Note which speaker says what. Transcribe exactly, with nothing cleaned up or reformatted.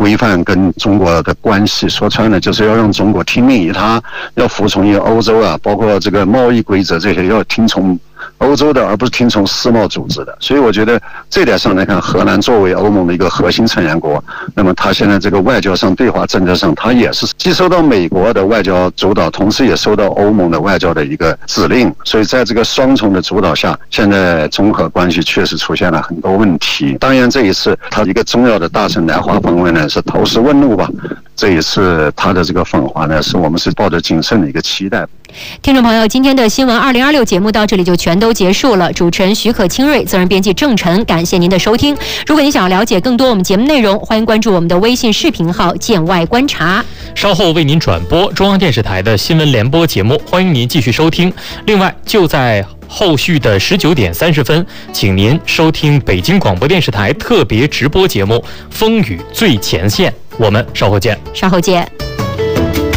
Speaker 1: 规范跟中国的关系，说穿了就是要让中国听命于他，要服从于欧洲啊，包括这个贸易规则这些要听从欧洲的，而不是听从世贸组织的。所以我觉得这点上来看，荷兰作为欧盟的一个核心成员国，那么它现在这个外交上、对华政策上，它也是既受到美国的外交主导，同时也受到欧盟的外交的一个指令。所以在这个双重的主导下，现在中荷关系确实出现了很多问题。当然这一次他一个重要的大臣来华访问呢，是投石问路吧。这一次他的这个访华呢，是我们是抱着谨慎的一个期待。
Speaker 2: 听众朋友，今天的新闻二零二六节目到这里就全都结束了。主持人徐可清瑞，责任编辑郑晨，感谢您的收听。如果您想要了解更多我们节目内容，欢迎关注我们的微信视频号“见外观察”。
Speaker 3: 稍后为您转播中央电视台的新闻联播节目，欢迎您继续收听。另外，就在后续的十九点三十分，请您收听北京广播电视台特别直播节目《风雨最前线》。我们稍后见。
Speaker 2: 稍后见。